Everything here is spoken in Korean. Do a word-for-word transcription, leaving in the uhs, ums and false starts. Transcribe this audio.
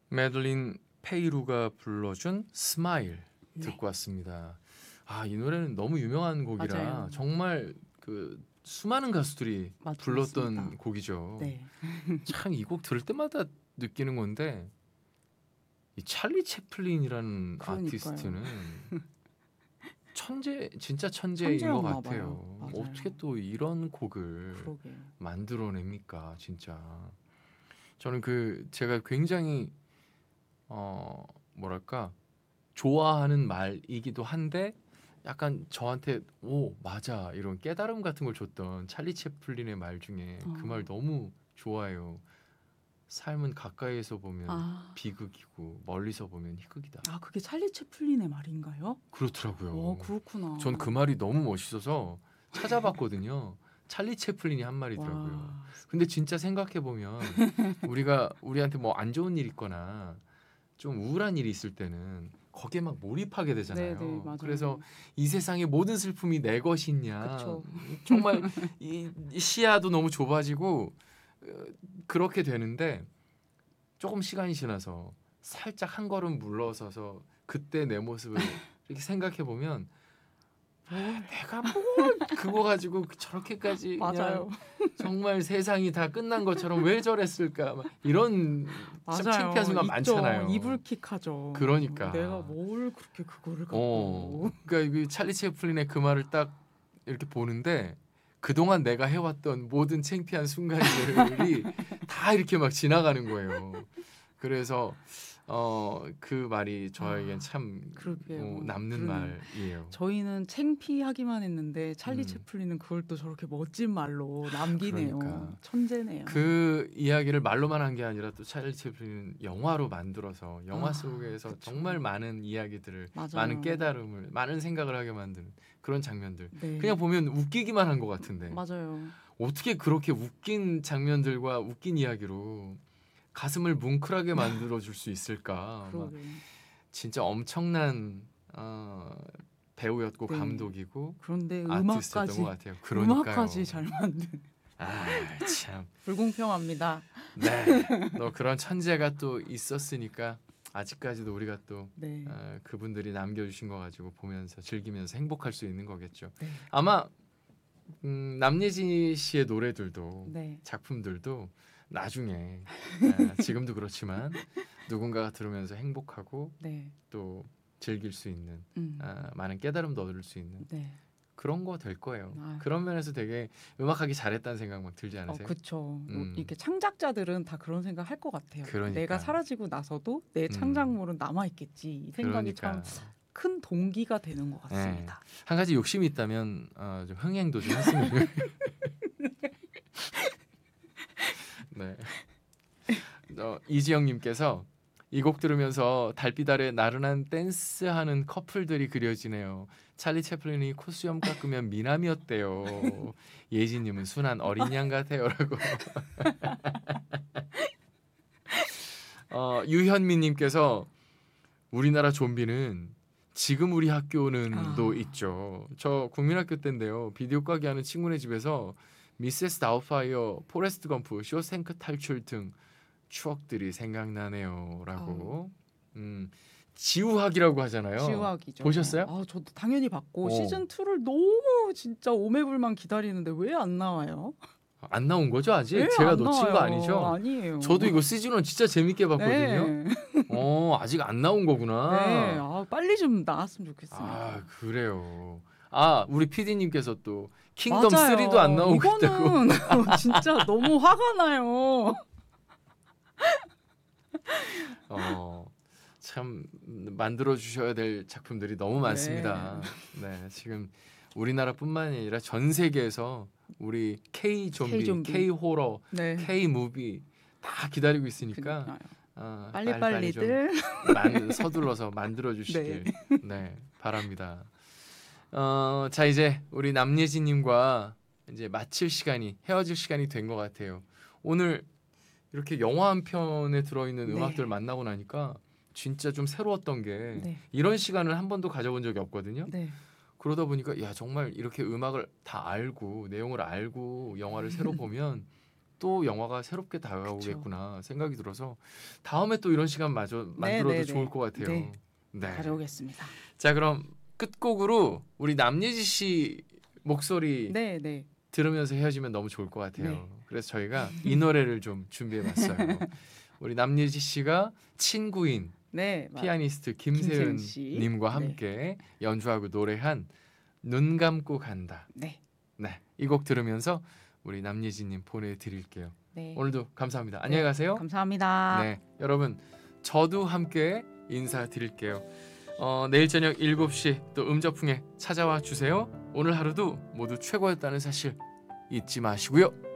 메들린 페이루가 불러준 스마일 네. 듣고 왔습니다. 아, 이 노래는 너무 유명한 곡이라 맞아요. 정말 그 수많은 가수들이 맞- 불렀던 맞습니다. 곡이죠. 네. 참 이 곡 들을 때마다 느끼는 건데 이 찰리 채플린이라는 그러니까요. 아티스트는 천재, 진짜 천재인 것 천재였나 같아요. 봐요. 맞아요. 어떻게 또 이런 곡을 그러게요. 만들어냅니까, 진짜. 저는 그 제가 굉장히 어 뭐랄까 좋아하는 말이기도 한데 약간 저한테 오 맞아 이런 깨달음 같은 걸 줬던 찰리 채플린의 말 중에 그 말 어. 너무 좋아해요. 삶은 가까이에서 보면 아, 비극이고 멀리서 보면 희극이다. 아 그게 찰리 채플린의 말인가요? 그렇더라고요. 어, 그렇구나. 전 그 말이 너무 멋있어서 찾아봤거든요. 찰리 채플린이 한 말이더라고요. 와, 근데 진짜 생각해 보면 우리가 우리한테 뭐 안 좋은 일 있거나 좀 우울한 일이 있을 때는 거기에 막 몰입하게 되잖아요. 네, 네, 맞아요. 그래서 이 세상의 모든 슬픔이 내 것이냐. 그쵸. 정말 이, 이 시야도 너무 좁아지고 어, 그렇게 되는데 조금 시간이 지나서 살짝 한 걸음 물러서서 그때 내 모습을 이렇게 생각해 보면 아, 내가 뭘 그거 가지고 저렇게까지 그냥 맞아요. 정말 세상이 다 끝난 것처럼 왜 저랬을까 막 이런 참 맞아요. 창피한 순간 있죠. 많잖아요. 이불킥하죠. 그러니까. 내가 뭘 그렇게 그거를 어, 갖고. 그러니까 이 찰리 채플린의 그 말을 딱 이렇게 보는데 그동안 내가 해왔던 모든 창피한 순간들이 다 이렇게 막 지나가는 거예요. 그래서 어, 그 말이 저에겐 아, 참 그러게요. 어, 남는 그러네요. 말이에요. 저희는 창피하기만 했는데 찰리 음. 채플린은 그걸 또 저렇게 멋진 말로 남기네요. 그러니까. 천재네요. 그 이야기를 말로만 한 게 아니라 또 찰리 채플린은 영화로 만들어서 영화 아, 속에서 그쵸. 정말 많은 이야기들을 맞아요. 많은 깨달음을 많은 생각을 하게 만드는 그런 장면들. 네. 그냥 보면 웃기기만 한 것 같은데 맞아요. 어떻게 그렇게 웃긴 장면들과 웃긴 이야기로 가슴을 뭉클하게 만들어 줄 수 있을까? 막 그러게. 진짜 엄청난 어, 배우였고 네. 감독이고 그런데 아티스트였던 음악까지 것 같아요. 그러니까요. 음악까지 잘 만든 아 참. 불공평합니다. 네. 너 그런 천재가 또 있었으니까 아직까지도 우리가 또 네. 어, 그분들이 남겨주신 거 가지고 보면서 즐기면서 행복할 수 있는 거겠죠. 네. 아마 음, 남예진 씨의 노래들도 네. 작품들도 나중에 아, 지금도 그렇지만 누군가가 들으면서 행복하고 네. 또 즐길 수 있는 음. 아, 많은 깨달음도 얻을 수 있는 네. 그런 거 될 거예요. 아유. 그런 면에서 되게 음악하기 잘했다는 생각 막 들지 어, 않으세요? 그쵸. 음. 이렇게 창작자들은 다 그런 생각 할 것 같아요. 그러니까. 내가 사라지고 나서도 내 음. 창작물은 남아 있겠지. 이 생각이 그러니까. 참 큰 동기가 되는 것 같습니다. 한 가지 욕심이 있다면 어, 좀 흥행도 좀 했으면. 네. 어, 이지영님께서 이 곡 들으면서 달빛 아래 나른한 댄스하는 커플들이 그려지네요. 찰리 채플린이 코수염 깎으면 미남이었대요. 예진님은 순한 어린 양 같아요라고. 어, 유현미님께서 우리나라 좀비는 지금 우리 학교는도 아. 있죠. 저 국민학교 때인데요. 비디오 가게 하는 친구네 집에서 미세스 다우파이어, 포레스트 검프, 쇼생크 탈출 등 추억들이 생각나네요라고. 음, 지우학이라고 하잖아요. 지우학이죠. 보셨어요? 아, 저도 당연히 봤고 오. 시즌 투를 너무 진짜 오매불만 기다리는데 왜 안 나와요? 안 나온 거죠 아직? 왜 제가 안 놓친 거 나와요? 아니죠? 아니에요. 저도 이거 시즌 일 진짜 재밌게 봤거든요. 네. 어, 아직 안 나온 거구나. 네. 아, 빨리 좀 나왔으면 좋겠습니다. 아 그래요. 아 우리 피디님께서 또 킹덤 맞아요. 쓰리도 안 나오고 있다고. 이거는 진짜 너무 화가 나요. 어, 참 만들어 주셔야 될 작품들이 너무 많습니다. 네, 지금 우리나라뿐만이 아니라 전 세계에서 우리 K 좀비, K-좀비. K 호러, 네. K 무비 다 기다리고 있으니까 그러니까요. 어, 빨리빨리들. 좀 만, 서둘러서 만들어 주시길 네. 네, 바랍니다. 어, 자 이제 우리 남예진님과 이제 마칠 시간이 헤어질 시간이 된 것 같아요. 오늘 이렇게 영화 한 편에 들어있는 네. 음악들 만나고 나니까 진짜 좀 새로웠던 게 네. 이런 시간을 한 번도 가져본 적이 없거든요. 네. 그러다 보니까 야 정말 이렇게 음악을 다 알고 내용을 알고 영화를 새로 보면 또 영화가 새롭게 다가오겠구나 생각이 들어서 다음에 또 이런 시간 마저 만들어도 네, 네, 좋을 네. 것 같아요. 네. 네. 가져오겠습니다. 자 그럼 끝곡으로 우리 남예지 씨 목소리 네, 네. 들으면서 헤어지면 너무 좋을 것 같아요. 네. 그래서 저희가 이 노래를 좀 준비해봤어요. 우리 남예지 씨가 친구인 네, 맞- 피아니스트 김세은 김세은 씨. 님과 네. 함께 연주하고 노래한 눈 감고 간다. 네. 네, 이 곡 들으면서 우리 남예지님 보내드릴게요. 네. 오늘도 감사합니다. 안녕히 가세요. 감사합니다. 네, 여러분 저도 함께 인사드릴게요. 어, 내일 저녁 일곱 시 또 음저풍에 찾아와 주세요. 오늘 하루도 모두 최고였다는 사실 잊지 마시고요.